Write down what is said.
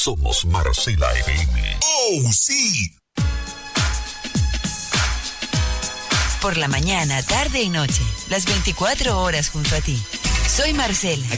Somos Marcela FM. ¡Oh, sí! Por la mañana, tarde y noche, las 24 horas junto a ti. Soy Marcela.